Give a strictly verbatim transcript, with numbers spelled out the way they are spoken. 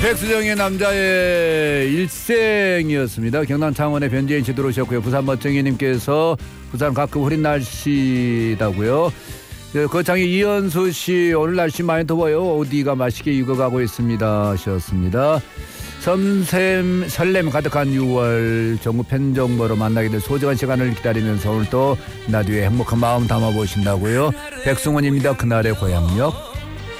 백수정의 남자의 일생이었습니다. 경남 창원의 변재인 씨 들어오셨고요. 부산 멋쟁이님께서 부산 가끔 흐린 날씨다고요. 거창이 이현수 씨 오늘 날씨 많이 더워요. 어디가 맛있게 익어가고 있습니다 하셨습니다. 섬샘 설렘 가득한 유월 전국 팬정보로 만나게 될 소중한 시간을 기다리면서 오늘 또 라디오에 행복한 마음 담아보신다고요. 백승원입니다. 그날의 고향역.